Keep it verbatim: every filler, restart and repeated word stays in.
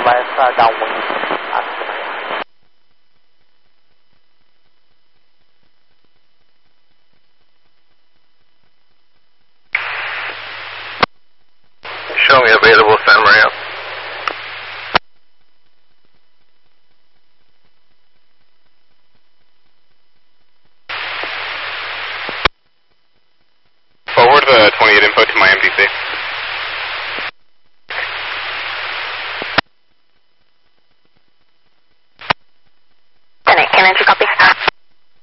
last uh, downwind. Uh, Showing available Santa Maria. Forward uh, twenty-eight info to my M D C.